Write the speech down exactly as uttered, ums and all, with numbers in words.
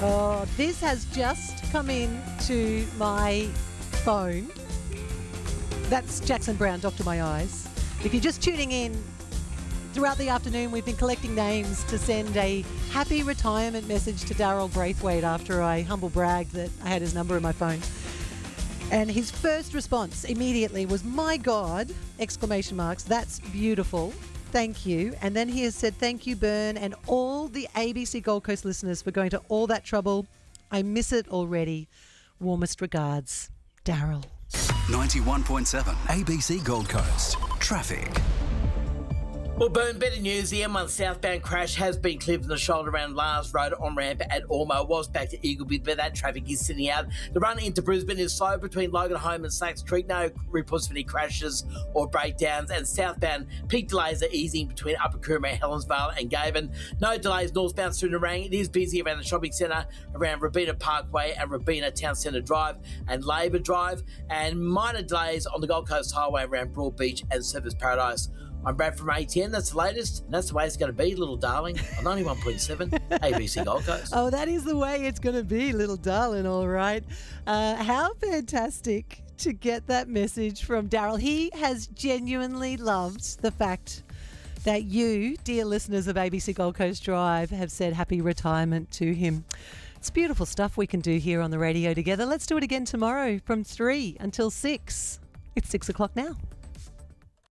Oh, this has just come in to my phone. That's Jackson Brown, Doctor My Eyes. If you're just tuning in, throughout the afternoon we've been collecting names to send a happy retirement message to Daryl Braithwaite after I humble bragged that I had his number in my phone. And his first response immediately was, "My God!" exclamation marks. That's beautiful. Thank you. And then he has said, "Thank you, Bern, and all the A B C Gold Coast listeners for going to all that trouble. I miss it already. Warmest regards, Daryl." ninety-one point seven A B C Gold Coast. Traffic. Well, Bern, better news. The M one southbound crash has been cleared from the shoulder around Lars Road on-ramp at Ormo. It was back to Eagleby, but that traffic is sitting out. The run into Brisbane is slow between Logan Home and Sack Street. No reports of any crashes or breakdowns. And southbound peak delays are easing between Upper Coomera, Helensvale and Gaven. No delays northbound through Nerang. It is busy around the shopping centre, around Robina Parkway and Robina Town Centre Drive and Labour Drive. And minor delays on the Gold Coast Highway around Broadbeach and Surfers Paradise. I'm Brad from A T N. That's the latest, and that's the way it's going to be, little darling, on ninety-one point seven A B C Gold Coast. Oh, that is the way it's going to be, little darling, all right. Uh, how fantastic to get that message from Daryl. He has genuinely loved the fact that you, dear listeners of A B C Gold Coast Drive, have said happy retirement to him. It's beautiful stuff we can do here on the radio together. Let's do it again tomorrow from three until six. It's six o'clock now.